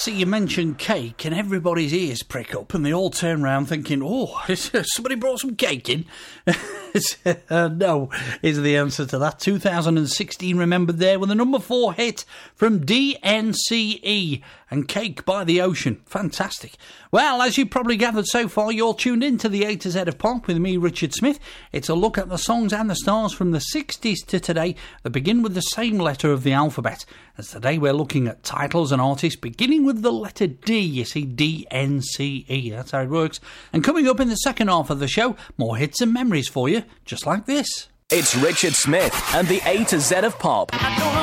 See, you mention cake and everybody's ears prick up and they all turn round thinking, oh, somebody brought some cake in? No, is the answer to that. 2016 remembered there with a number 4 hit from DNCE and Cake by the Ocean. Fantastic. Well, as you probably gathered so far, you're tuned in to the A to Z of Pop with me, Richard Smith. It's a look at the songs and the stars from the 60s to today that begin with the same letter of the alphabet. As today we're looking at titles and artists beginning with the letter D. You see, DNCE, that's how it works. And coming up in the second half of the show, more hits and memories for you, just like this. It's Richard Smith and the A to Z of Pop.